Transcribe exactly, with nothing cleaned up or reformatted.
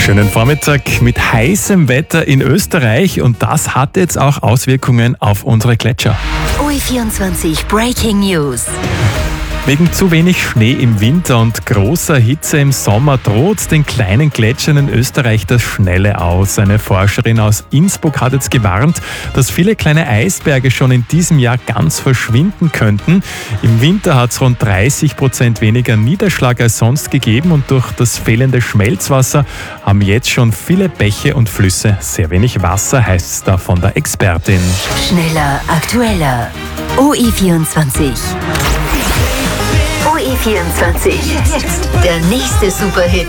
Schönen Vormittag mit heißem Wetter in Österreich und das hat jetzt auch Auswirkungen auf unsere Gletscher. O E vierundzwanzig Breaking News. Wegen zu wenig Schnee im Winter und großer Hitze im Sommer droht den kleinen Gletschern in Österreich das Schnelle aus. Eine Forscherin aus Innsbruck hat jetzt gewarnt, dass viele kleine Eisberge schon in diesem Jahr ganz verschwinden könnten. Im Winter hat es rund dreißig Prozent weniger Niederschlag als sonst gegeben und durch das fehlende Schmelzwasser haben jetzt schon viele Bäche und Flüsse sehr wenig Wasser, heißt es da von der Expertin. Schneller, aktueller. O E vierundzwanzig. O E vierundzwanzig. Jetzt der nächste Superhit.